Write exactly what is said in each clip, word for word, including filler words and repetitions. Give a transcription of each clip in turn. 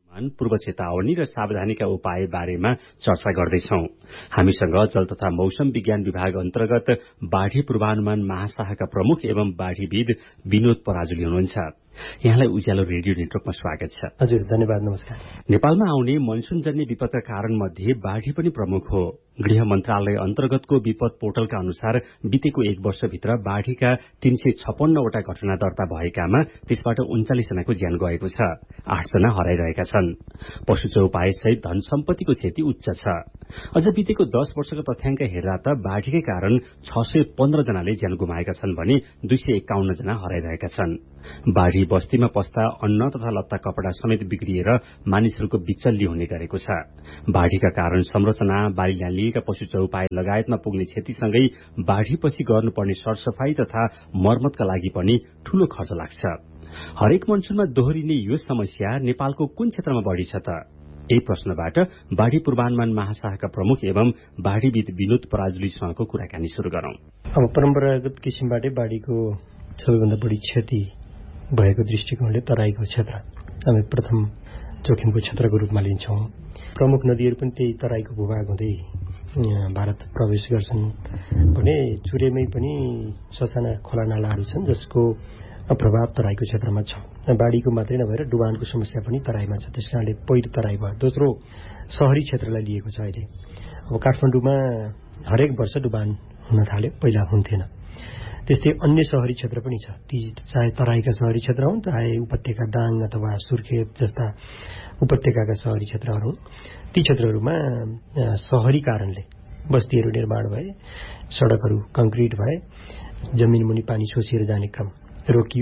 पूर्व चेतावनी र सावधानीका उपाय बारेमा चर्चा गर्दैछौं। हामीसँग जल तथा मौसम विज्ञान विभाग अन्तर्गत बाढ़ी पूर्वानुमान महाशाखाका प्रमुख एवं बाढ़ीविद विनोद पराजुली हुनुहुन्छ। यहाँलाई उज्यालो रेडियो नेटवर्कमा स्वागत छ। हजुर, धन्यवाद, नमस्कार। नेपालमा आउने मनसूनजन्य विपदका कारण मध्ये बाढ़ी पनि प्रमुख हो। गृह मन्त्रालय अन्तर्गतको विपद पोर्टलका अनुसार बितेको एक वर्षभित्र बाढ़ीका तीन सय छप्पन्नवटा घटना दर्ता भएकामा त्यसबाट उन्चालिस जनाको ज्यान गएको छ। आठ जना हराइरहेका छन्। पशु चौपाई सहित धन सम्पत्तिको क्षति उच्च छ। अझ बितेको दश वर्षको तथ्याङ्क हेर्दा त बाढ़ीकै कारण छ सय पन्ध्र जनाले ज्यान गुमाएका छन् भने दुई सय एकाउन्न जना हराइरहेका छन्। बाढ़ी बस्तीमा पस्दा अन्न तथा लत्ता कपड़ा समेत बिग्रिएर मानिसहरूको बिचल्ली हुने गरेको छ। बाढ़ीका कारण संरचना, बालीनालीका पशु चौपाई लगायतमा पुग्ने क्षतिसँगै बाढ़ीपछि गर्नुपर्ने सरसफाई तथा मर्मतका लागि पनि ठूलो खर्च लाग्छ। हरेक मनसूनमा दोहोरिने यो समस्या नेपालको कुन क्षेत्रमा बढ़ी छ त? यही प्रश्नबाट बाढ़ी पूर्वानुमान महाशाखाका प्रमुख एवं बाढ़ीविद विनोद पराजुलीसँगको कुराकानी शुरू गरौं। अब परम्परागत किसिमबाटै बाढ़ीको सबैभन्दा बढी क्षति भएको दृष्टिकोणले तराईको क्षेत्र हामी प्रथम जोखिमको क्षेत्रको रूपमा लिन्छौं। प्रमुख नदीहरू पनि त्यही तराईको भूभाग हुँदै भारत प्रवेश गर्छन् भने चुरेमै पनि ससाना खोला नालाहरू छन् जसको प्रभाव तराईको क्षेत्रमा छ। बाढ़ीको मात्रै नभएर डुबानको समस्या पनि तराईमा छ। त्यसकारणले पहिलो तराई भयो। दोस्रो शहरी क्षेत्रलाई लिएको छ। अहिले अब काठमाडौँमा हरेक वर्ष डुबान हुन थाल्यो, पहिला हुन्थेन। त्यस्तै अन्य शहरी क्षेत्र पनि छ। ती चाहे तराईका शहरी क्षेत्र हुन्, चाहे उपत्यका दाङ अथवा सुर्खेत जस्ता उपत्यकाका शहरी क्षेत्रहरू हुन्। ती क्षेत्रहरूमा शहरी कारणले बस्तीहरू निर्माण भए, सड़कहरू कंक्रिट भए, जमिन मुनि पानी सोसिएर जाने क्रम रोकियो,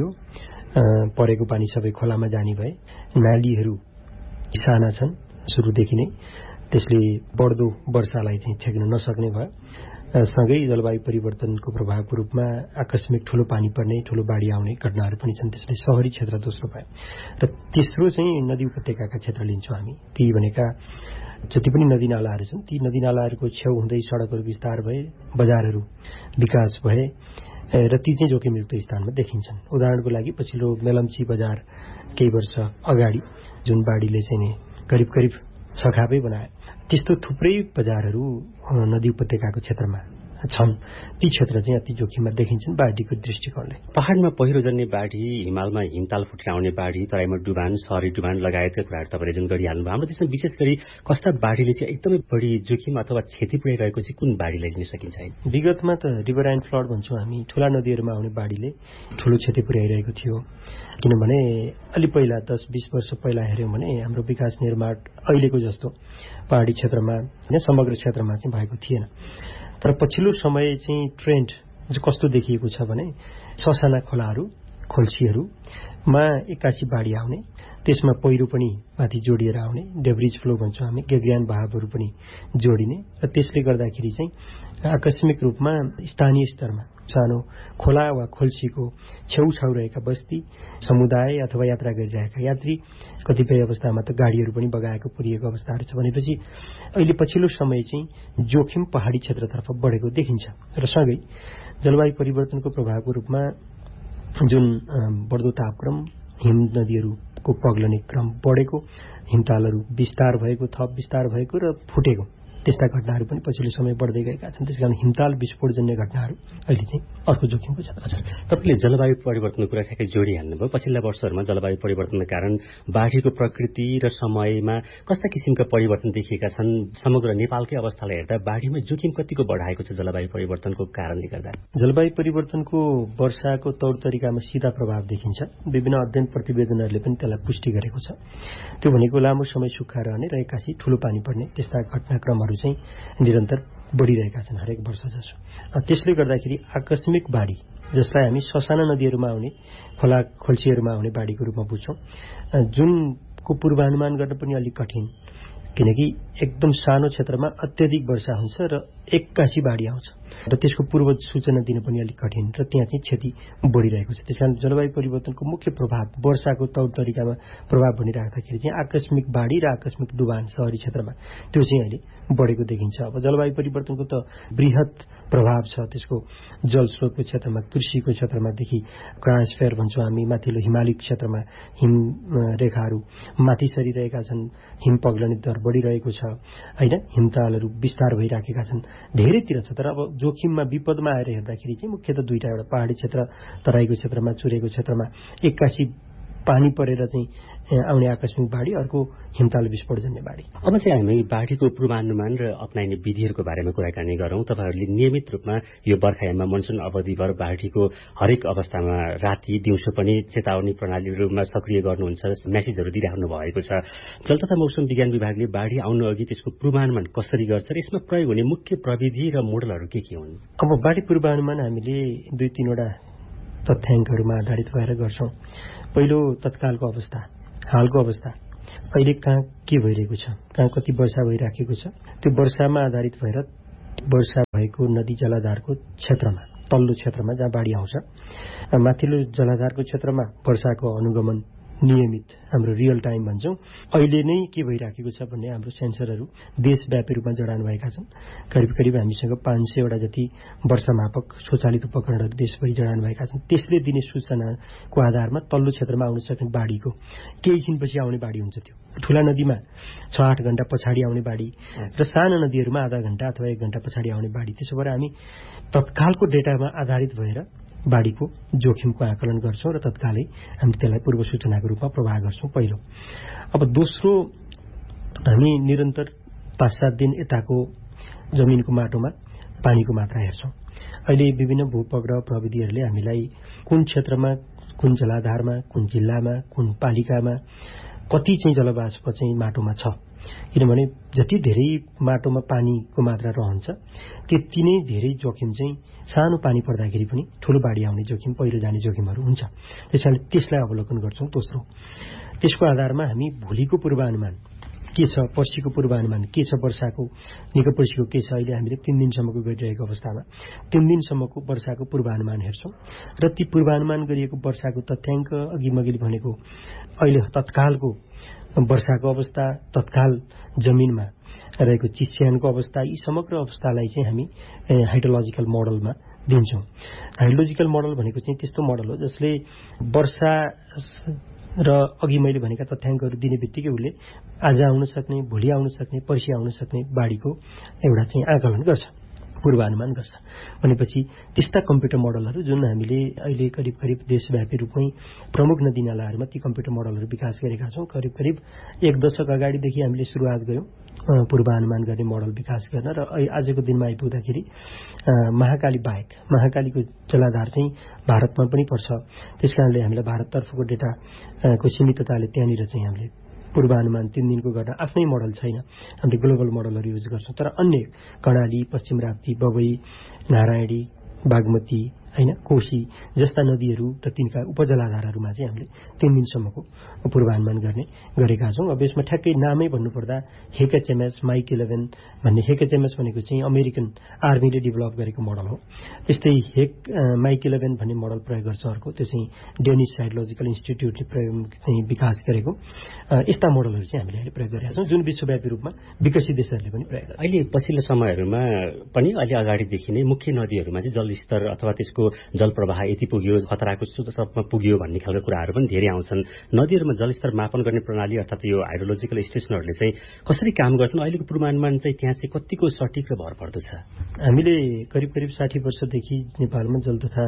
परेको पानी सबै खोलामा जाने भए, नालीहरू साना छन् सुरुदेखि नै, त्यसले बढ्दो वर्षालाई चाहिँ ठेक्न नसक्ने भयो। सँगै जलवायु परिवर्तनको प्रभावको रूपमा आकस्मिक ठूलो पानी पर्ने, ठूलो बाढ़ी आउने घटनाहरू पनि छन्। त्यसले शहरी क्षेत्र दोस्रो भयो। र तेस्रो चाहिँ नदी उपत्यकाका क्षेत्र लिन्छौँ हामी। ती भनेका जति पनि नदी नालाहरू छन्, ती नदी नालाहरूको छेउ हुँदै सड़कहरू विस्तार भए, बजारहरू विकास भए र ती चाहिँ जोखिमयुक्त स्थानमा देखिन्छन्। उदाहरणको लागि पछिल्लो मेलम्ची बजार केही वर्ष अगाडि जुन बाढ़ीले चाहिँ नि करिब करिब सखापै बनाए, त्यस्तो थुप्रै बजारहरू नदी उपत्यकाको क्षेत्रमा छन्। ती क्षेत्र चाहिँ अति जोखिममा देखिन्छन् बाढ़ीको दृष्टिकोणले। पहाड़मा पहिरोजन्य बाढ़ी, हिमालमा हिमताल फुटेर आउने बाढ़ी, तराईमा डुबान, शहरी डुबान लगायतका कुराहरू तपाईँले जुन गरिहाल्नुभयो, हाम्रो देशमा विशेष गरी कस्ता बाढ़ीले चाहिँ एकदमै बढी जोखिम अथवा क्षति पुर्याइरहेको चाहिँ कुन बाढ़ीलाई लिन सकिन्छ? विगतमा त रिभराइन फ्लड भन्छौँ हामी, ठूला नदीहरूमा आउने बाढ़ीले ठूलो क्षति पुर्याइरहेको थियो। किनभने अलि पहिला दस बीस वर्ष पहिला हेर्यौं भने हाम्रो विकास निर्माण अहिलेको जस्तो पहाडी क्षेत्रमा हैन समग्र क्षेत्रमा चाहिँ भएको थिएन। तर पछिल्लो समय चाहिँ ट्रेन्ड कस्तो देखिएको छ भने ससाना खोलाहरू, खोल्सीहरूमा एक्कासी बाढ़ी आउने, त्यसमा पहिरो पनि माथि जोडिएर आउने, डेब्रिज फ्लो भन्छौँ हामी, गेग्रियान बहावहरू पनि जोडिने र त्यसले गर्दाखेरि चाहिँ आकस्मिक रूपमा स्थानीय स्तरमा सानो खोला वा खोल्सीको छेउछाउ रहेका बस्ती, समुदाय अथवा यात्रा गरिरहेका यात्री, कतिपय अवस्थामा त गाडीहरू पनि बगाएको पुरिएको अवस्थाहरू छ। भनेपछि अहिले पछिल्लो समय चाहिँ जोखिम पहाडी क्षेत्रतर्फ बढेको देखिन्छ। र सँगै जलवायु परिवर्तनको प्रभावको रूपमा जुन बढ्दो तापक्रम, हिम नदीहरूको पग्लने क्रम बढेको, हिमतालहरू विस्तार भएको, थप विस्तार भएको र फुटेको, त्यस्ता घटनाहरू पनि पछिल्लो समय बढ्दै गएका छन्। त्यसकारण हिमताल विस्फोटजन्य घटनाहरू अहिले चाहिँ अर्को जोखिमको क्षेत्र छ। तपाईँले जलवायु परिवर्तनको कुरा ठ्याक्कै जोडिहाल्नुभयो। पछिल्ला वर्षहरूमा जलवायु परिवर्तनका कारण बाढ़ीको प्रकृति र समयमा कस्ता किसिमका परिवर्तन देखिएका छन्? समग्र नेपालकै अवस्थालाई हेर्दा बाढ़ीमा जोखिम कतिको बढाएको छ जलवायु परिवर्तनको कारणले गर्दा? जलवायु परिवर्तनको वर्षाको तौर तरिकामा सीधा प्रभाव देखिन्छ। विभिन्न अध्ययन प्रतिवेदनहरूले पनि त्यसलाई पुष्टि गरेको छ। त्यो भनेको लामो समय सुक्खा रहने र एक्कासी ठूलो पानी पर्ने त्यस्ता घटनाक्रमहरू चाहिँ निरन्तर बढ़िरहेका छन् हरेक वर्ष जसो। त्यसले गर्दाखेरि आकस्मिक बाढ़ी, जसलाई हामी ससाना नदीहरूमा आउने, खोला खोल्सीहरूमा आउने बाढ़ीको रूपमा बुझ्छौं, जुनको पूर्वानुमान गर्न पनि अलिक कठिन, किनकि एकदम सानो क्षेत्रमा अत्यधिक वर्षा हुन्छ र एक्कासी बाढ़ी आउँछ। र त्यसको पूर्व सूचना दिन पनि अलिक कठिन र त्यहाँ चाहिँ क्षति बढिरहेको छ। त्यसकारण जलवायु परिवर्तनको मुख्य प्रभाव वर्षाको तौर तरिकामा प्रभाव भनिराख्दाखेरि चाहिँ आकस्मिक बाढी र आकस्मिक डुबान शहरी क्षेत्रमा त्यो चाहिँ अहिले बढेको देखिन्छ। अब जलवायु परिवर्तनको त वृहत प्रभाव छ त्यसको जलस्रोतको क्षेत्रमा, कृषिको क्षेत्रमादेखि क्रायोस्फेयर भन्छौँ हामी, माथिल्लो हिमाली क्षेत्रमा हिम रेखाहरू माथि सरिरहेका छन्, हिम पग्लने दर बढिरहेको छ होइन, हिमतालहरू विस्तार भइराखेका छन्, धेरैतिर छ। तर अब जोखिममा विपदमा आएर हेर्दाखेरि चाहिँ मुख्यतः दुईटा, एउटा पहाडी क्षेत्र तराईको क्षेत्रमा, चुरेको क्षेत्रमा एक्कासी पानी परेर चाहिँ आउने आकस्मिक बाढी, अर्को हिमताल विस्फोटजन्य बाढी। अब चाहिँ हामी बाढीको पूर्वानुमान र अप्नाइने विधिहरूको बारेमा कुराकानी गरौँ। तपाईँहरूले नियमित रूपमा यो बर्खायाममा मनसुन अवधिभर बाढीको हरेक अवस्थामा राति दिउँसो पनि चेतावनी प्रणालीहरूमा सक्रिय गर्नुहुन्छ, म्यासेजहरू दिइराख्नु भएको छ। जल तथा मौसम विज्ञान विभागले बाढी आउनु अघि त्यसको पूर्वानुमान कसरी गर्छ र यसमा प्रयोग हुने मुख्य प्रविधि र मोडलहरू के के हुन्? अब बाढी पूर्वानुमान हामीले दुई तीनवटा तथ्याङ्कहरूमा आधारित भएर गर्छौँ। पहिलो तत्कालको अवस्था, हालको अवस्था, अहिले कहाँ के भइरहेको छ, कहाँ कति वर्षा भइराखेको छ, त्यो वर्षामा आधारित भएर वर्षा भएको नदी जलाधारको क्षेत्रमा, तल्लो क्षेत्रमा जहाँ बाढी आउँछ, माथिल्लो जलाधारको क्षेत्रमा वर्षाको अनुगमन नियमित हाम्रो रियल टाइम भन्छौँ। अहिले नै के भइराखेको छ भन्ने हाम्रो सेन्सरहरू देशव्यापी रूपमा जडान भएका छन्। करिब करिब हामीसँग पाँच सयवटा जति वर्षामापक स्वचालित उपकरणहरू देशभरि जडान भएका छन्। त्यसले दिने सूचनाको आधारमा तल्लो क्षेत्रमा आउन सक्ने बाढीको केही छिनपछि आउने बाढी हुन्छ, त्यो ठूला नदीमा छ आठ घण्टा पछाडि आउने बाढी र साना नदीहरूमा आधा घण्टा अथवा एक घण्टा पछाडि आउने बाढी। त्यसो भएर हामी तत्कालको डेटामा आधारित भएर बाढीको जोखिमको आकलन गर्छौँ र तत्कालै हामी त्यसलाई पूर्व सूचनाको रूपमा प्रवाह गर्छौँ पहिलो। अब दोस्रो, हामी निरन्तर पाँच सात दिन यताको जमिनको माटोमा पानीको मात्रा हेर्छौँ। अहिले विभिन्न भूपग्रह प्रविधिहरूले हामीलाई कुन क्षेत्रमा, कुन जलाधारमा, कुन जिल्लामा, कुन पालिकामा कति चाहिँ जलवाष्प चाहिँ माटोमा छ, किनभने जति धेरै माटोमा पानीको मात्रा रहन्छ त्यति नै धेरै जोखिम चाहिँ सानो पानी पर्दाखेरि पनि ठूलो बाढी आउने जोखिम, पहिरो जाने जोखिमहरू हुन्छ। त्यसैले त्यसलाई अवलोकन गर्छौँ। दोस्रो, त्यसको आधारमा हामी भोलिको पूर्वानुमान के छ, पर्सिको पूर्वानुमान के छ, वर्षाको निको पर्सिको के छ, अहिले हामीले तीन दिनसम्मको गरिरहेको अवस्थामा तीन दिनसम्मको वर्षाको पूर्वानुमान हेर्छौँ र ती पूर्वानुमान गरिएको वर्षाको तथ्याङ्क अघि मैले भनेको अहिले तत्कालको वर्षाको अवस्था, तत्काल जमिनमा रहेको चिस्यानको अवस्था, यी समग्र अवस्थालाई चाहिँ हामी हाइड्रोलोजिकल मोडलमा दिन्छौँ। हाइड्रोलोजिकल मोडल भनेको चाहिँ त्यस्तो मोडल हो जसले वर्षा र अघि मैले भनेका तथ्याङ्कहरू दिने बित्तिकै उसले आज आउन सक्ने, भोलि आउन सक्ने, पर्सि आउन सक्ने बाढीको एउटा चाहिँ आकलन गर्छ, पूर्वानुमान गर्छ। भनेपछि त्यस्ता कम्प्युटर मोडलहरू जुन हामीले अहिले करिब करिब देशव्यापी रूपमै प्रमुख नदी नालाहरूमा ती कम्प्युटर मोडलहरू विकास गरेका छौँ। करिब करिब एक दशक अगाडिदेखि हामीले सुरुवात गऱ्यौँ पूर्वानुमान गर्ने मोडल विकास गर्न र आजको दिनमा आइपुग्दाखेरि महाकाली बाहेक, महाकालीको जलाधार चाहिँ भारतमा पनि पर्छ, त्यस कारणले हामीलाई भारततर्फको डेटाको सीमितताले त्यहाँनिर चाहिँ हामीले पूर्वानुमान तीन दिनको गर्न आफ्नै मोडल छैन, हामीले ग्लोबल मोडलहरू युज गर्छौँ। तर अन्य कर्णाली, पश्चिम राप्ती, बबई, नारायणी, बागमती होइन, कोशी जस्ता नदीहरू र तिनका उपजलाधारहरूमा चाहिँ हामीले तीन दिनसम्मको पूर्वानुमान गर्ने गरेका छौँ। अब यसमा ठ्याक्कै नामै भन्नुपर्दा हेकएचएमएस माइक इलेभेन भन्ने, हेकएचएमएस भनेको चाहिँ अमेरिकन आर्मीले डेभलप गरेको मोडल हो। त्यस्तै हेक माइक इलेभेन भन्ने मोडल प्रयोग गर्छ अर्को, त्यो चाहिँ डेनिस हाइड्रोलोजिकल इन्स्टिट्युटले प्रयोग चाहिँ विकास गरेको। यस्ता मोडलहरू चाहिँ हामीले अहिले प्रयोग गरेका छौँ जुन विश्वव्यापी रूपमा विकसित देशहरूले पनि प्रयोग गर्छ। अहिले पछिल्लो समयहरूमा पनि अहिले अगाडिदेखि नै मुख्य नदीहरूमा चाहिँ जलस्तर अथवा त्यसको जल प्रवाह यति पुग्यो, खतराको स्रोतसम्म पुग्यो भन्ने खालको कुराहरू पनि धेरै आउँछन्। नदीहरूमा जलस्तर मापन गर्ने प्रणाली अर्थात् यो हाइड्रोलोजिकल स्टेसनहरूले चाहिँ कसरी काम गर्छन्? अहिलेको पूर्वानुमान चाहिँ त्यहाँ चाहिँ कतिको सटिक र भरपर्दो छ? हामीले करिब करिब साठी वर्षदेखि नेपालमा जल तथा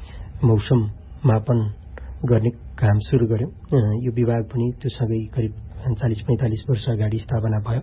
मौसम मापन गर्ने काम सुरु गर्यौँ। यो विभाग पनि त्योसँगै करिब चालिस पैँतालिस वर्ष अगाडि स्थापना भयो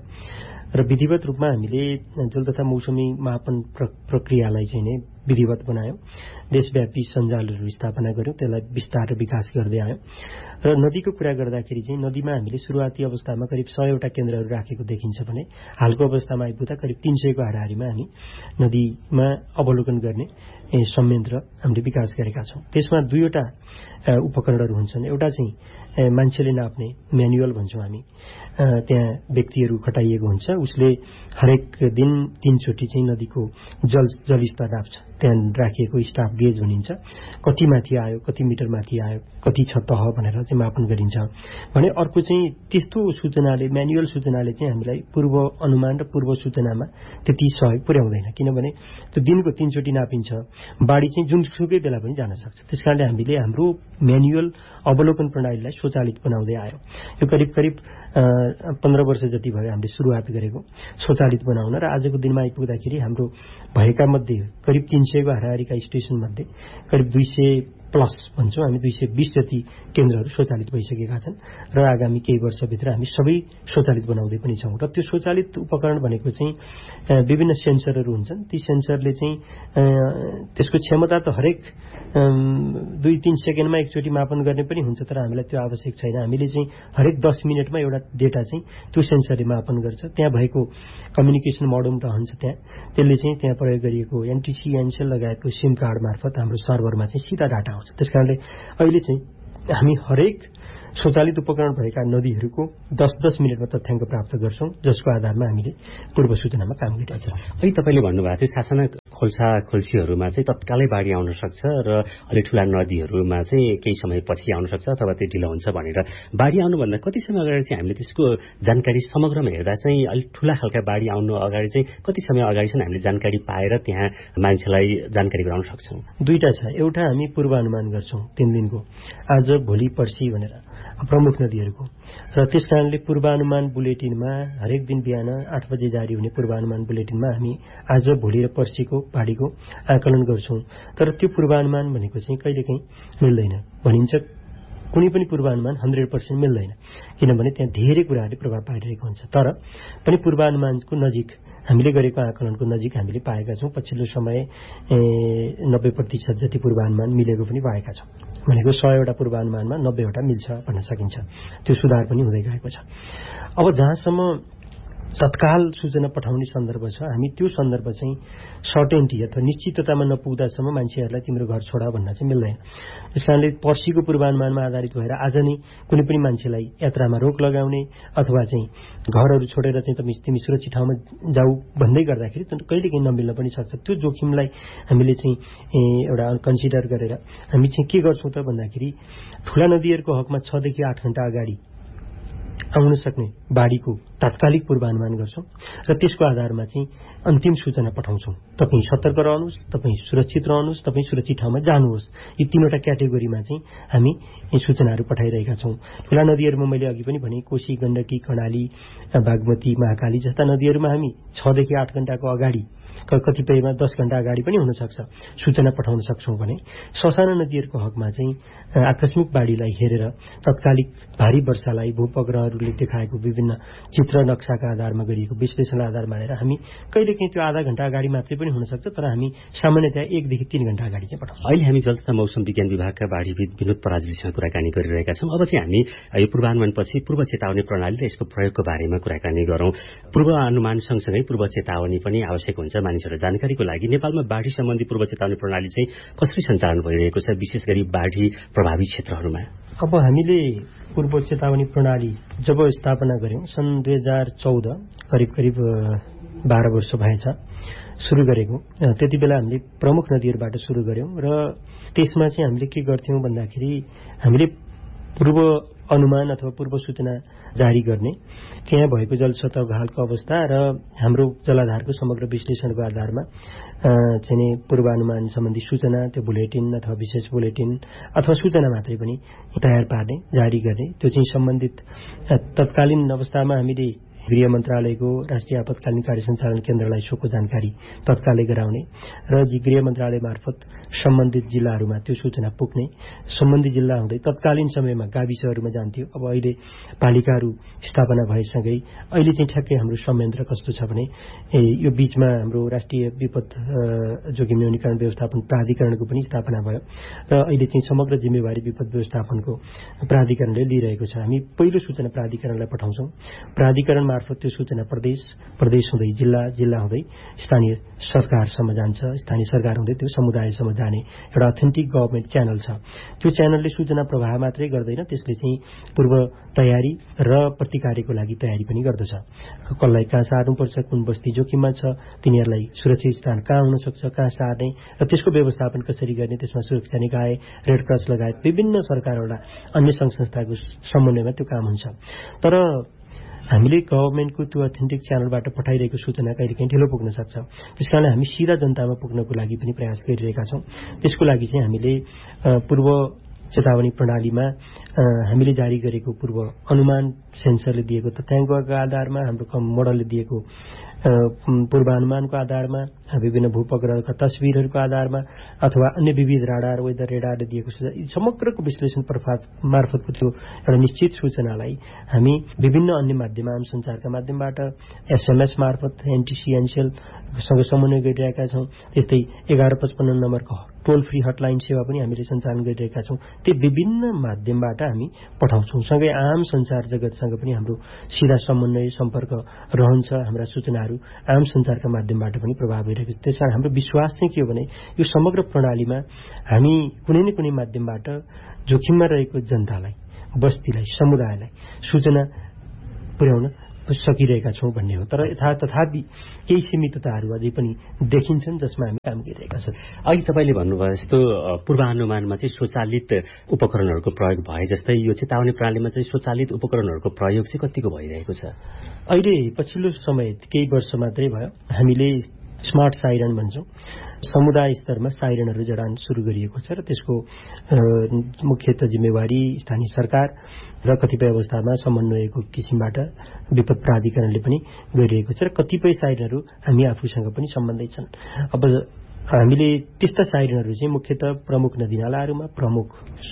र विधिवत रूपमा हामीले जल तथा मौसमी मापन प्रक्रियालाई चाहिँ नै विधिवत बनायौँ। देशव्यापी सञ्जालहरू स्थापना गर्यौँ, त्यसलाई विस्तार र विकास गर्दै आयौँ। र नदीको कुरा गर्दाखेरि चाहिँ नदीमा हामीले सुरुवाती अवस्थामा करिब सयवटा केन्द्रहरू राखेको देखिन्छ भने हालको अवस्थामा आइपुग्दा करिब तीन सयको हाराहारीमा हामी नदीमा अवलोकन गर्ने संयन्त्र हामीले विकास गरेका छौँ। त्यसमा दुईवटा उपकरणहरू हुन्छन्। एउटा चाहिँ मान्छेले नाप्ने म्यानुअल भन्छौँ हामी, त्यहाँ व्यक्तिहरू खटाइएको हुन्छ। उसले हरेक दिन तीनचोटि चाहिँ नदीको जल जलस्तर नाप्छ। त्यहाँ राखिएको स्टाफ गेज भनिन्छ, कति माथि आयो, कति मिटर माथि आयो, कति छ तह भनेर चाहिँ मापन गरिन्छ भने। अर्को चाहिँ त्यस्तो सूचनाले, म्यानुअल सूचनाले चाहिँ हामीलाई पूर्व अनुमान र पूर्व सूचनामा त्यति सहयोग पुर्याउँदैन, किनभने त्यो दिनको तीनचोटि नापिन्छ, बाढी चाहिँ जुनसुकै बेला पनि जान सक्छ। त्यसकारणले हामीले हाम्रो म्यानुअल अवलोकन प्रणालीलाई स्वचालित बनाउँदै आयो। यो करिब करिब पन्ध्र वर्ष जति भयो हामीले सुरुवात गरेको स्वचालित बनाउन, र आजको दिनमा आइपुग्दाखेरि हाम्रो भएका मध्ये करिब तीन सयको हाराहारीका स्टेशन मध्ये करिब दुई सय प्लस भन्छौँ हामी, दुई सय बीस जति केन्द्रहरू स्वचालित भइसकेका छन् र आगामी केही वर्षभित्र हामी सबै स्वचालित बनाउँदै पनि छौँ। र त्यो स्वचालित उपकरण भनेको चाहिँ विभिन्न सेन्सरहरू हुन्छन्। ती सेन्सरले चाहिँ त्यसको क्षमता त हरेक दुई तीन सेकेन्डमा एकचोटि मापन गर्ने पनि हुन्छ, तर हामीलाई त्यो आवश्यक छैन। हामीले चाहिँ हरेक दस मिनटमा एउटा डेटा चाहिँ त्यो सेन्सरले मापन गर्छ। त्यहाँ भएको कम्युनिकेसन मोडम रहन्छ, त्यहाँ त्यसले चाहिँ त्यहाँ प्रयोग गरिएको एनटिसी एनसेल लगायतको सिम कार्ड मार्फत हाम्रो सर्भरमा चाहिँ सिधा डाटा आउँछ। त्यसकारणले अहिले चाहिँ हामी हरेक स्वचालित उपकरण भएका नदीहरूको दस दस मिनटमा तथ्याङ्क प्राप्त गर्छौं, जसको आधारमा हामीले पूर्व सूचनामा काम गरिरहेछौँ। अहिले तपाईँले भन्नुभएको थियो सासाना खोल्सा खोल्सीहरूमा चाहिँ तत्कालै बाढी आउन सक्छ र अलि ठूला नदीहरूमा चाहिँ केही समय पछि आउन सक्छ अथवा त्यो ढिलो हुन्छ भनेर। बाढी आउनुभन्दा कति समय अगाडि चाहिँ हामीले त्यसको जानकारी समग्रमा हेर्दा चाहिँ अलिक ठूला खालका बाढी आउनु अगाडि चाहिँ कति समय अगाडि चाहिँ हामीले जानकारी पाएर त्यहाँ मान्छेलाई जानकारी गराउन सक्छौँ? दुईटा छ। एउटा हामी पूर्वानुमान गर्छौं तीन दिनको, आज भोलि पर्सि भनेर प्रमुख नदीहरूको, र त्यस कारणले पूर्वानुमान बुलेटिनमा हरेक दिन बिहान आठ बजे जारी हुने पूर्वानुमान बुलेटिनमा हामी आज भोलि र पर्सिको बाढीको आकलन गर्छौं। तर त्यो पूर्वानुमान भनेको चाहिँ कहिलेकाहीँ मिल्दैन भनिन्छ। कुनै पनि पूर्वानुमान हन्ड्रेड पर्सेन्ट मिल्दैन, किनभने त्यहाँ धेरै कुराहरूले प्रभाव पारिरहेको हुन्छ। तर पनि पूर्वानुमानको नजिक हामीले गरेको आकलनको नजिक हामीले पाएका छौं। पछिल्लो समय नब्बे प्रतिशत जति पूर्वानुमान मिलेको पनि पाएका छौं। भनेको सयवटा पूर्वानुमानमा नब्बेवटा मिल्छ भन्न सकिन्छ। त्यो सुधार पनि हुँदै गएको छ। अब जहाँसम्म तत्काल सूचना पठाउने सन्दर्भ छ, हामी त्यो सन्दर्भ चाहिँ सर्टेन्टी अथवा निश्चिततामा नपुग्दासम्म मान्छेहरूलाई तिम्रो घर छोडा भन्न चाहिँ मिल्दैन। त्यसकारणले पर्सिको पूर्वानुमानमा आधारित भएर आज नै कुनै पनि मान्छेलाई यात्रामा रोक लगाउने अथवा चाहिँ घरहरू छोडेर चाहिँ तिमी सुरक्षित ठाउँमा जाऊ भन्दै गर्दाखेरि कहिलेकाहीँ नमिल्न पनि सक्छ। त्यो जोखिमलाई हामीले चाहिँ एउटा कन्सिडर गरेर हामी चाहिँ के गर्छौँ त भन्दाखेरि ठूला नदीहरूको हकमा छदेखि आठ घण्टा अगाडि आउन सक्ने बाढीको तात्कालिक पूर्वानुमान गर्छौं र त्यसको आधारमा चाहिँ अन्तिम सूचना पठाउँछौं। तपाईँ सतर्क रहनुहोस्, तपाईँ सुरक्षित रहनुहोस्, तपाईँ सुरक्षित ठाउँमा जानुहोस्। यी तीनवटा क्याटेगोरीमा चाहिँ हामी यी सूचनाहरू पठाइरहेका छौं। ठूला नदीहरूमा मैले अघि पनि भने कोशी, गण्डकी, कर्णाली, बागमती, महाकाली जस्ता नदीहरूमा हामी छदेखि आठ घण्टाको अगाडि, कतिपयमा दस घण्टा अगाडि पनि हुन सक्छ, सूचना पठाउन सक्छौं भने ससाना नदीहरूको हकमा चाहिँ आकस्मिक बाढीलाई हेरेर तत्कालिक भारी वर्षालाई भूपग्रहहरूले देखाएको विभिन्न चित्र नक्साका आधारमा गरिएको विश्लेषणलाई आधार मानेर हामी कहिलेकाहीँ त्यो आधा घण्टा अगाडि मात्रै पनि हुन सक्छ, तर हामी सामान्यतया एकदेखि तीन घण्टा अगाडि चाहिँ पठाउँछौँ। अहिले हामी जल तथा मौसम विज्ञान विभागका बाढीविद विनोद पराजुलीसँग कुराकानी गरिरहेका छौं। अब चाहिँ हामी यो पूर्वानुमानपछि पूर्व चेतावनी प्रणाली र यसको प्रयोगको बारेमा कुराकानी गरौं। पूर्वानुमान सँगसँगै पूर्व चेतावनी पनि आवश्यक हुन्छ मानिसहरू जानकारीको लागि। नेपालमा बाढी सम्बन्धी पूर्व चेतावनी प्रणाली चाहिँ कसरी सञ्चालन भइरहेको छ, विशेष गरी बाढी प्रभावित क्षेत्रहरूमा? अब हामीले पूर्व चेतावनी प्रणाली जब स्थापना गर्यौं सन् दुई हजार चौध, करिब करिब बाह्र वर्ष भएछ सुरु गरेको। त्यति बेला हामीले प्रमुख नदीहरूबाट सुरु गर्यौं र त्यसमा चाहिँ हामीले के गर्थ्यौं भन्दाखेरि हामीले पूर्व अनुमान अथवा पूर्व सूचना जारी गर्ने, त्यहाँ भएको जल सतहको हालको अवस्था र हाम्रो जलाधारको समग्र विश्लेषणको आधारमा चाहिँ पूर्वानुमान सम्बन्धी सूचना, त्यो बुलेटिन अथवा विशेष बुलेटिन अथवा सूचना मात्रै पनि तयार पार्ने, जारी गर्ने। त्यो चाहिँ सम्बन्धित तत्कालीन अवस्थामा हामीले गृह मन्त्रालयको राष्ट्रिय आपतकालीन कार्य सञ्चालन केन्द्रलाई सोको जानकारी तत्कालै गराउने र गृह मन्त्रालय मार्फत सम्बन्धित जिल्लाहरूमा त्यो सूचना पुग्ने, सम्बन्धित जिल्ला हुँदै तत्कालीन समयमा गाविसहरूमा जान्थ्यो। अब अहिले पालिकाहरू स्थापना भएसँगै अहिले चाहिँ ठ्याक्कै हाम्रो संयन्त्र कस्तो छ भने यो बीचमा हाम्रो राष्ट्रिय विपद जोखिम न्यूनीकरण व्यवस्थापन प्राधिकरणको पनि स्थापना भयो र अहिले चाहिँ समग्र जिम्मेवारी विपद व्यवस्थापनको प्राधिकरणले लिइरहेको छ। हामी पहिलो सूचना प्राधिकरणलाई पठाउँछौं। प्राधिकरण मार्फत त्यो सूचना प्रदेश, प्रदेश हुँदै जिल्ला, जिल्ला हुँदै स्थानीय सरकारसम्म जान्छ, स्थानीय सरकार हुँदै त्यो समुदायसम्म जाने एउटा अथेन्टिक गभर्नमेन्ट च्यानल छ। त्यो च्यानलले सूचना प्रवाह मात्रै गर्दैन, त्यसले चाहिँ पूर्व तयारी र प्रतिकार्यको लागि तयारी पनि गर्दछ। कसलाई कहाँ सार्नुपर्छ, कुन बस्ती जोखिममा छ, तिनीहरूलाई सुरक्षित स्थान कहाँ हुन सक्छ, कहाँ सार्ने र त्यसको व्यवस्थापन कसरी गर्ने, त्यसमा सुरक्षा निकाय, रेड क्रस लगायत विभिन्न सरकारवाला अन्य सङ्घ संस्थाको समन्वयमा त्यो काम हुन्छ। तर हामीले गभर्नमेन्टको त्यो अथेन्टिक च्यानलबाट पठाइरहेको सूचना कहिलेकाहीँ ढिलो पुग्न सक्छ। त्यसकारण हामी सिधा जनतामा पुग्नको लागि पनि प्रयास गरिरहेका छौँ। त्यसको लागि चाहिँ हामीले पूर्व चेतावनी प्रणालीमा हामीले जारी गरेको पूर्व अनुमान, सेन्सरले दिएको तथ्याङ्कको आधारमा, हाम्रो कम मोडलले दिएको पूर्वानुमानको आधारमा, विभिन्न भूपग्रहका तस्विरहरूको आधारमा अथवा अन्य विविध राडार, वेदर रेडारले दिएको सूचना, यी समग्रको विश्लेषण मार्फतको त्यो एउटा निश्चित सूचनालाई हामी विभिन्न अन्य माध्यम, आम सञ्चारका माध्यमबाट, एसएमएस मार्फत एनटिसी एनसेलसँग समन्वय गरिरहेका छौँ। त्यस्तै एघार पचपन्न नम्बरको टोल फ्री हटलाइन सेवा पनि हामीले सञ्चालन गरिरहेका छौँ। त्यो विभिन्न माध्यमबाट हामी पठाउँछौँ। सँगै आम सञ्चार जगतसँग पनि हाम्रो सिधा समन्वय, सम्पर्क रहन्छ। हाम्रा सूचनाहरू आम सञ्चारका माध्यमबाट पनि प्रभाव भइरहेको छ। त्यसकारण हाम्रो विश्वास चाहिँ के हो भने यो समग्र प्रणालीमा हामी कुनै न कुनै माध्यमबाट जोखिममा रहेको जनतालाई, बस्तीलाई, समुदायलाई सूचना पुर्याउन सकिरहेका छौँ भन्ने हो। तर यथा तथापि केही सीमितताहरू अझै पनि देखिन्छन् जसमा हामी काम गरिरहेका छौँ। अहिले तपाईँले भन्नुभयो जस्तो पूर्वानुमानमा चाहिँ स्वचालित उपकरणहरूको प्रयोग भए जस्तै यो चेतावनी प्रणालीमा चाहिँ स्वचालित उपकरणहरूको प्रयोग चाहिँ कतिको भइरहेको छ? अहिले पछिल्लो समय केही वर्ष मात्रै भयो हामीले स्मार्ट साइरन भन्छौँ, समुदाय स्तरमा साइरनहरू जडान सुरु गरिएको छ र त्यसको मुख्यत जिम्मेवारी स्थानीय सरकार र कतिपय अवस्थामा समन्वयको किसिमबाट विपद प्राधिकरणले पनि गरिरहेको छ र कतिपय साइरनहरू हामी आफूसँग पनि सम्बन्धित छन्। अब हामीले त्यस्ता साइरनहरू चाहिँ मुख्यत प्रमुख नदीनालाहरूमा, प्रमुख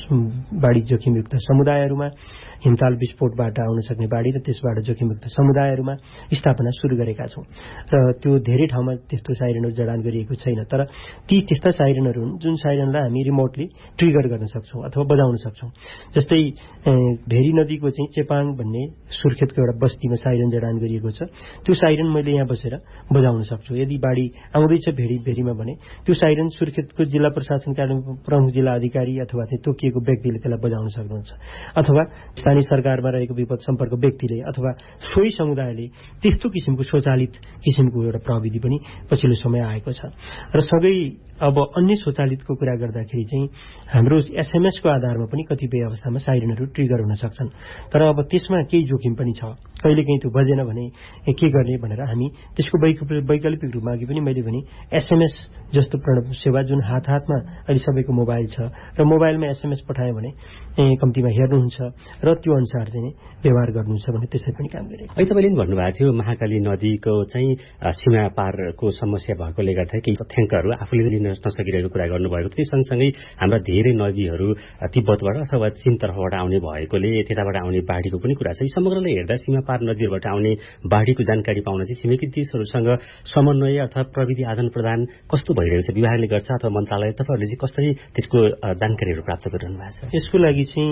बाढी जोखिमयुक्त समुदायहरूमा, हिमताल विस्फोटबाट आउन सक्ने बाढी र त्यसबाट जोखिमयुक्त समुदायहरूमा स्थापना सुरु गरेका छौँ र त्यो धेरै ठाउँमा त्यस्तो साइरनहरू जडान गरिएको छैन। तर ती त्यस्ता साइरनहरू हुन् जुन साइरनलाई हामी रिमोटली ट्रिगर गर्न सक्छौँ अथवा बजाउन सक्छौँ। जस्तै भेरी नदीको चाहिँ चेपाङ भन्ने सुर्खेतको एउटा बस्तीमा साइरन जडान गरिएको छ। त्यो साइरन मैले यहाँ बसेर बजाउन सक्छु। यदि बाढी आउँदैछ भेरी भेरीमा भने त्यो साइरन सुर्खेतको जिल्ला प्रशासन कार्यालयको प्रमुख जिल्ला अधिकारी अथवा चाहिँ तोकिएको व्यक्तिले त्यसलाई बजाउन सक्नुहुन्छ, अथवा स्थानीय सरकारमा रहेको विपद सम्पर्क व्यक्तिले अथवा सोही समुदायले त्यस्तो किसिमको स्वचालित किसिमको एउटा प्रविधि पनि पछिल्लो समय आएको छ। र सँगै अब अन्य स्वचालितको कुरा गर्दाखेरि चाहिँ हाम्रो एसएमएसको आधारमा पनि कतिपय अवस्थामा साइरनहरू ट्रिगर हुन सक्छन्। तर अब त्यसमा केही जोखिम पनि छ। कहिलेकाहीँ त्यो बजेन भने के गर्ने भनेर हामी त्यसको वैकल्पिक रूपमा अघि पनि मैले भने एसएमएस जस्तो प्रणव सेवा जुन हात हातमा अहिले सबैको मोबाइल छ र मोबाइलमा एसएमएस पठायो भने कम्तीमा हेर्नुहुन्छ र त्यो अनुसार चाहिँ व्यवहार गर्नुहुन्छ भने त्यसै पनि काम गरेको। अहिले तपाईँले पनि भन्नुभएको थियो महाकाली नदीको चाहिँ सीमा पारको समस्या भएकोले गर्दा केही तथ्याङ्कहरू आफूले लिन नसकिरहेको कुरा गर्नुभएको थियो। सँगसँगै हाम्रा धेरै नदीहरू तिब्बतबाट अथवा चीन तर्फबाट आउने भएकोले त्यताबाट आउने बाढीको पनि कुरा छ। यी समग्रलाई हेर्दा सीमा पार नदीहरूबाट आउने बाढीको जानकारी पाउन चाहिँ छिमेकी देशहरूसँग समन्वय अथवा प्रविधि आदान प्रदान कस्तो भइरहेको छ? विभागले गर्छ अथवा मन्त्रालय, तपाईँहरूले चाहिँ कसरी त्यसको जानकारीहरू प्राप्त गरिरहनु भएको छ? यसको लागि चाहिँ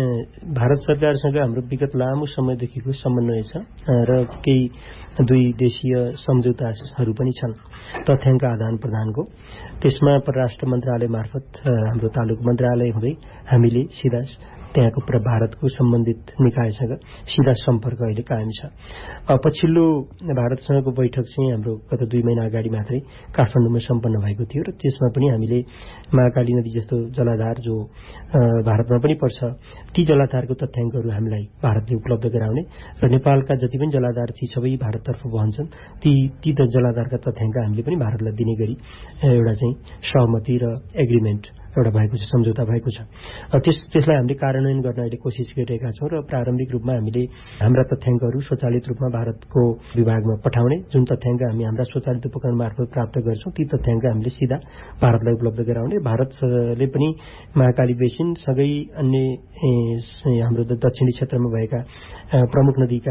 भारत सरकारसँग हाम्रो विगत लामो समयदेखिको समन्वय छ र केही दुई देशीय सम्झौताहरू पनि छन् तथ्याङ्क आदान प्रदानको। त्यसमा परराष्ट्र मन्त्रालय मार्फत हाम्रो तालुक मन्त्रालय हुँदै हामीले सिधा त्यहाँको भारतको सम्बन्धित निकायसँग सिधा सम्पर्क अहिले कायम छ। पछिल्लो भारतसँगको बैठक चाहिँ हाम्रो गत दुई महिना अगाडि मात्रै काठमाडौँमा सम्पन्न भएको थियो र त्यसमा पनि हामीले महाकाली नदी जस्तो जलाधार जो भारतमा पनि पर्छ ती जलाधारको तथ्याङ्कहरू हामीलाई भारतले उपलब्ध गराउने र नेपालका जति पनि जलाधार ती सबै भारततर्फ बहन्छन् ती ती जलाधारका तथ्याङ्क हामीले पनि भारतलाई दिने गरी एउटा चाहिँ सहमति र एग्रिमेन्ट एउटा भएको छ, सम्झौता भएको छ। त्यस त्यसलाई हामीले कार्यान्वयन गर्न अहिले कोसिस गरिरहेका छौँ र प्रारम्भिक रूपमा हामीले हाम्रा तथ्याङ्कहरू स्वचालित रूपमा भारतको विभागमा पठाउने, जुन तथ्याङ्क हामी हाम्रा स्वचालित उपकरण मार्फत प्राप्त गर्छौँ ती तथ्याङ्क हामीले सिधा भारतलाई उपलब्ध गराउने। भारतले पनि महाकाली बेसिन सँगै अन्य हाम्रो दक्षिणी क्षेत्रमा भएका प्रमुख नदीका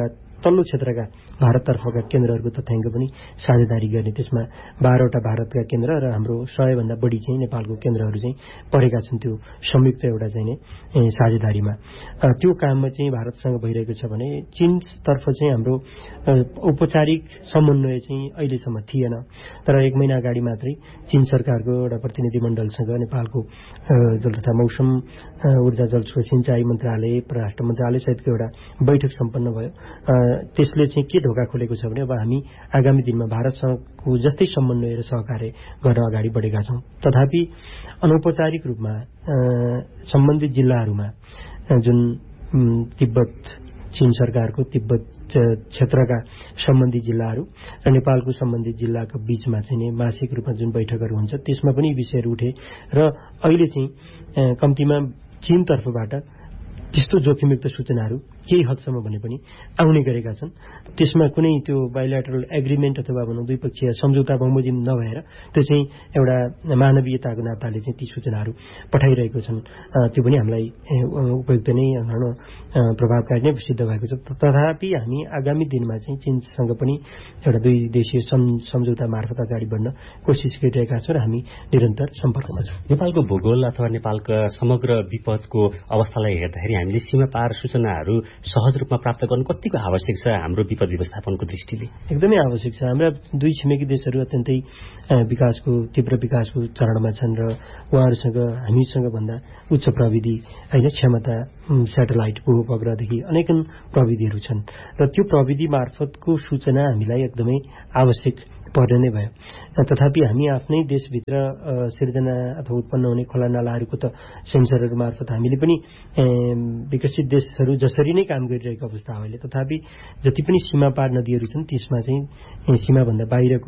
तल्लो क्षेत्रका भारततर्फका केन्द्रहरूको तथ्याङ्क पनि साझेदारी गर्ने, त्यसमा बाह्रवटा भारतका केन्द्र र हाम्रो सयभन्दा बढी चाहिँ नेपालको केन्द्रहरू चाहिँ परेका छन् त्यो संयुक्त एउटा चाहिँ नै साझेदारीमा। त्यो काममा चाहिँ भारतसँग भइरहेको छ भने चीनतर्फ चाहिँ हाम्रो औपचारिक समन्वय चाहिँ अहिलेसम्म थिएन। तर एक महिना अगाडि मात्रै चीन सरकारको एउटा प्रतिनिधिमण्डलसँग नेपालको जल तथा मौसम, ऊर्जा जलस्रोत सिंचाई मन्त्रालय, परराष्ट्र मन्त्रालय सहितको एउटा बैठक सम्पन्न भयो। त्यसले चाहिँ के ढोका खोलेको छ भने अब हामी आगामी दिनमा भारतसँगको जस्तै समन्वय र सहकार्य गर्न अगाडि बढेका छौँ। तथापि अनौपचारिक रूपमा सम्बन्धित जिल्लाहरूमा जुन तिब्बत, चीन सरकारको तिब्बत क्षेत्रका सम्बन्धित जिल्लाहरू र नेपालको सम्बन्धित जिल्लाको बीचमा चाहिँ नि मासिक रूपमा जुन बैठकहरू हुन्छ त्यसमा पनि विषयहरू उठे र अहिले चाहिँ कम्तीमा चीनतर्फबाट त्यस्तो जोखिमयुक्त सूचनाहरू केही हदसम्म भने पनि आउने गरेका छन्। त्यसमा कुनै त्यो बाइलेटरल एग्रिमेन्ट अथवा भनौँ द्विपक्षीय सम्झौता बमोजिम नभएर त्यो चाहिँ एउटा मानवीयताको नाताले चाहिँ ती सूचनाहरू पठाइरहेको छन्। त्यो पनि हामीलाई उपयुक्त नै भनौँ प्रभावकारी नै सिद्ध भएको छ। तथापि हामी आगामी दिनमा चाहिँ चीनसँग पनि एउटा दुई देशीय सम्झौता मार्फत अगाडि बढ्न कोसिस गरिरहेका छौँ र हामी निरन्तर सम्पर्कमा छौँ। नेपालको भूगोल अथवा नेपालका समग्र विपदको अवस्थालाई हेर्दाखेरि हामीले सीमा पार सूचनाहरू सहज रूपमा प्राप्त गर्नु कतिको आवश्यक छ हाम्रो विपद व्यवस्थापनको दृष्टिले? एकदमै आवश्यक छ। हाम्रा दुई छिमेकी देशहरू अत्यन्तै विकासको तीव्र विकासको चरणमा छन् र उहाँहरूसँग हामीसँग भन्दा उच्च प्रविधि होइन क्षमता, सेटेलाइट, भूउपग्रहदेखि अनेकन प्रविधिहरू छन् र त्यो प्रविधि मार्फतको सूचना हामीलाई एकदमै आवश्यक पर्ने नै भयो। तथापि हामी आफ्नै देशभित्र सिर्जना अथवा उत्पन्न हुने खोला नालाहरूको त सेन्सरहरू मार्फत हामीले पनि विकसित देशहरू जसरी नै काम गरिरहेको अवस्था हो अहिले। तथापि जति पनि सीमा पार नदीहरू छन् त्यसमा चाहिँ सीमाभन्दा बाहिरको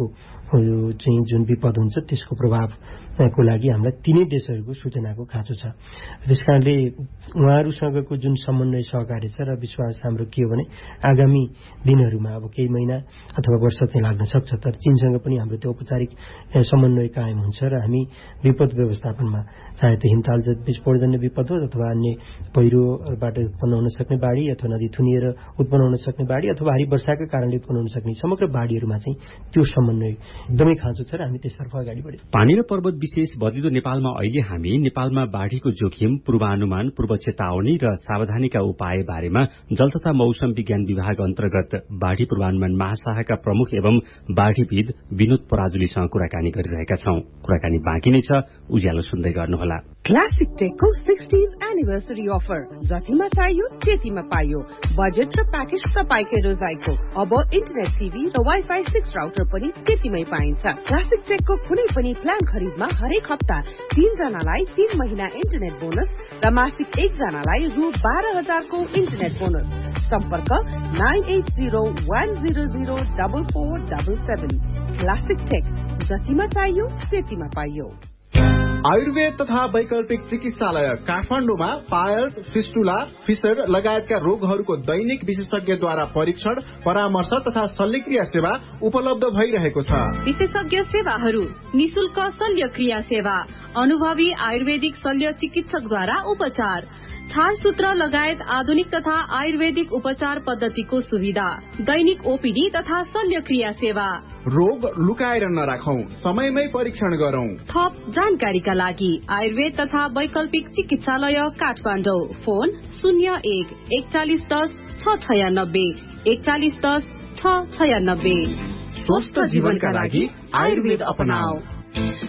चाहिँ जुन विपद हुन्छ त्यसको प्रभावको लागि हामीलाई तिनै देशहरूको सूचनाको खाँचो छ। त्यस कारणले उहाँहरूसँगको जुन समन्वय सहकार्य छ र विश्वास हाम्रो के हो भने आगामी दिनहरूमा अब केही महिना अथवा वर्ष चाहिँ लाग्न सक्छ, तर चीनसँग पनि हाम्रो त्यो औपचारिक समन्वय कायम हुन्छ र हामी विपद व्यवस्थापनमा चाहे त्यो हिमताल विस्फोटजन्य विपद होस् अथवा अन्य पहिरोबाट उत्पन्न हुन सक्ने बाढी अथवा नदी थुनिएर उत्पन्न हुन सक्ने बाढी अथवा भारी वर्षाका कारणले उत्पन्न हुन सक्ने समग्र बाढीहरूमा चाहिँ त्यो समन्वय एकदमै खाँचो छ र हामी त्यसतर्फ अगाडि बढ्यौँ। पानी र पर्वत विशेष बढिदो नेपालमा अहिले हामी नेपालमा बाढीको जोखिम, पूर्वानुमान, पूर्व चेतावनी र सावधानीका उपाय बारेमा जल तथा मौसम विज्ञान विभाग अन्तर्गत बाढी पूर्वानुमान महाशाखाका प्रमुख एवं बाढीविद विनोद पराजुलीसँग कुराकानी गरिरहेका छौं। कुराकानी बाँकी नै छ, उज्यालो सुन्दै गर्नुहोला। क्लासिक टेकको सिक्सटीन्थ एनिभर्सरी अफर, जतिमा चाहियो त्यतिमा पाइयो। बजेट र प्याकेज तपाईँकै रोजाइको। अब इन्टरनेट टिभी र वाइफाई सिक्स राउटर पनि त्यतिमै पाइन्छ। क्लासिक टेकको कुनै पनि प्लान खरिदमा हरेक हप्ता तीन जनालाई तीन महिना इन्टरनेट बोनस र मासिक एकजनालाई रु बाह्र हजारको इन्टरनेट बोनस। सम्पर्क nine at zero one zero zero double four double seven. Classic take, जतिमा चाहियो त्यतिमा पाइयो। आयुर्वेद तथा वैकल्पिक चिकित्सालय काठमाडौँमा पायल्स, फिस्टुला, फिसर लगायतका रोगहरूको दैनिक विशेषज्ञद्वारा परीक्षण, परामर्श तथा शल्यक्रिया सेवा उपलब्ध भइरहेको छ। विशेषज्ञ सेवाहरू: निशुल्क शल्यक्रिया सेवा, अनुभवी आयुर्वेदिक शल्य चिकित्सकद्वारा उपचार, छारसूत्र लगायत आधुनिक तथा आयुर्वेदिक उपचार पद्धतिको सुविधा, दैनिक ओपीडी तथा शल्यक्रिया सेवा। रोग लुकाएर नराखौं, समयमै परीक्षण गरौं। थप जानकारीका लागि आयुर्वेद तथा वैकल्पिक चिकित्सालय काठमाडौँ। फोन शून्य एक एकचालिस दस छ छयानब्बे एकचालिस दस छ छयानब्बे। स्वस्थ जीवनका लागि आयुर्वेद अपनाऊ।